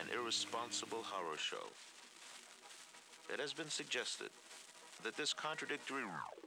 an irresponsible horror show. It has been suggested that this contradictory